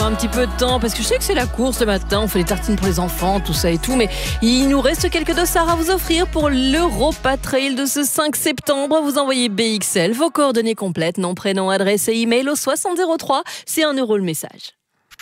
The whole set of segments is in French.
un petit peu de temps parce que je sais que c'est la course le matin, on fait les tartines pour les enfants, tout ça et tout, mais il nous reste quelques dossards à vous offrir pour l'Europa Trail de ce 5 septembre. Vous envoyez BXL, vos coordonnées complètes, nom, prénom, adresse et email au 6003, c'est 1 € le message.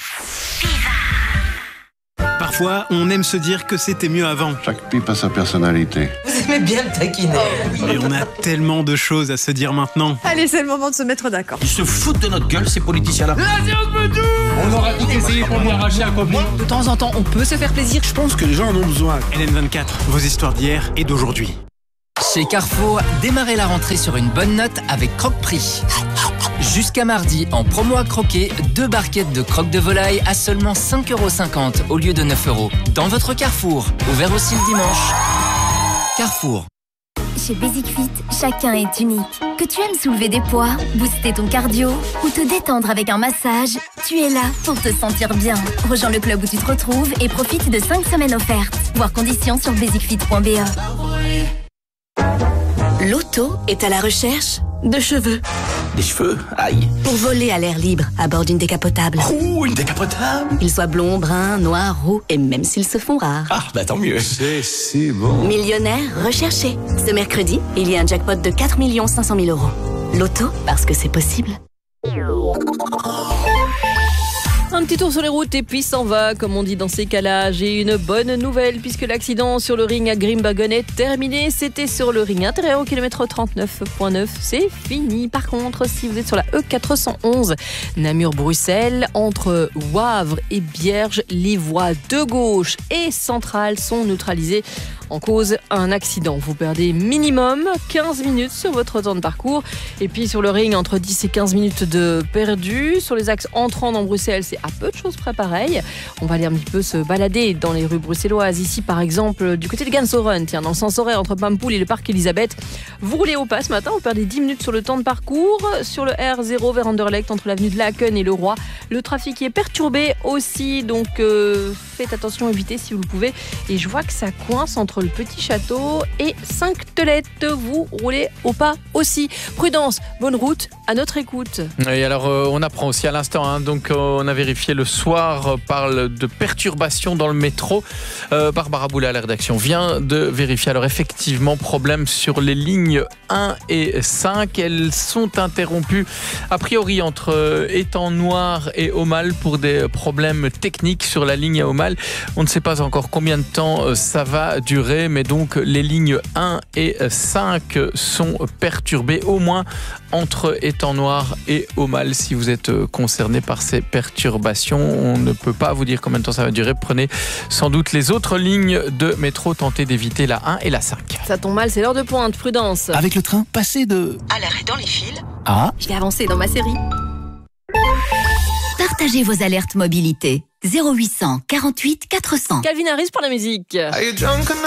Parfois, on aime se dire que c'était mieux avant. Chaque pipe a sa personnalité. Vous aimez bien me taquiner. Mais on a tellement de choses à se dire maintenant. Allez, c'est le moment de se mettre d'accord. Ils se foutent de notre gueule, ces politiciens-là. On aura tout essayé pour lui arracher un copain. De temps en temps, on peut se faire plaisir. Je pense que les gens en ont besoin. LN24, vos histoires d'hier et d'aujourd'hui. Chez Carrefour, démarrez la rentrée sur une bonne note avec Croque-Prix. Jusqu'à mardi, en promo à croquer, 2 barquettes de croque de volaille à seulement 5,50 € au lieu de 9 € dans votre Carrefour. Ouvert aussi le dimanche. Carrefour. Chez Basic Fit, chacun est unique. Que tu aimes soulever des poids, booster ton cardio ou te détendre avec un massage, tu es là pour te sentir bien. Rejoins le club où tu te retrouves et profite de 5 semaines offertes. Voir conditions sur basicfit.be. L'auto est à la recherche de cheveux. Des cheveux, aïe. Pour voler à l'air libre à bord d'une décapotable. Ouh, une décapotable. Qu'ils soient blonds, bruns, noirs, roux et même s'ils se font rares. Ah, bah tant mieux. C'est si bon. Millionnaire recherché. Ce mercredi, il y a un jackpot de 4 500 000 €. L'auto, parce que c'est possible. Un petit tour sur les routes et puis s'en va, comme on dit dans ces cas-là. J'ai une bonne nouvelle puisque l'accident sur le ring à Grimbergen est terminé. C'était sur le ring intérieur au kilomètre 39.9. C'est fini. Par contre, si vous êtes sur la E411 Namur-Bruxelles, entre Wavre et Bierge, les voies de gauche et centrale sont neutralisées en cause un accident. Vous perdez minimum 15 minutes sur votre temps de parcours. Et puis sur le ring, entre 10 et 15 minutes de perdu. Sur les axes entrants dans Bruxelles, c'est à peu de choses près pareil. On va aller un petit peu se balader dans les rues bruxelloises. Ici, par exemple, du côté de Gansoren, tiens, dans le sens horaire entre Pampoul et le parc Elisabeth. Vous roulez au pas ce matin, vous perdez 10 minutes sur le temps de parcours. Sur le R0 vers Anderlecht, entre l'avenue de Laken et le Roi, le trafic est perturbé aussi. Donc, faites attention, évitez si vous le pouvez. Et je vois que ça coince entre le Petit Château et Sainte-Telette. Vous roulez au pas aussi. Prudence, bonne route, à notre écoute. Et alors, on apprend aussi à l'instant, donc on a vérifié le soir, parle de perturbations dans le métro. Barbara Boulet à la rédaction vient de vérifier. Alors effectivement, problème sur les lignes 1 et 5. Elles sont interrompues a priori entre Étang Noir et Aumale pour des problèmes techniques sur la ligne à Aumale. On ne sait pas encore combien de temps ça va durer, mais donc les lignes 1 et 5 sont perturbées, au moins entre Étang Noir et Aumale. Si vous êtes concerné par ces perturbations, on ne peut pas vous dire combien de temps ça va durer. Prenez sans doute les autres lignes de métro, tentez d'éviter la 1 et la 5. Ça tombe mal, c'est l'heure de pointe, prudence. Avec le train, passez de... À l'arrêt dans les fils. Ah, Je vais avancer dans ma série. Partagez vos alertes mobilité. 0800 48 400. Calvin Harris pour la musique.